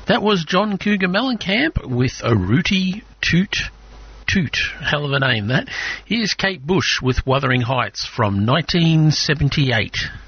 That was John Cougar Mellencamp with a Rooty Toot Toot. Hell of a name, that. Here's Kate Bush with Wuthering Heights from 1978.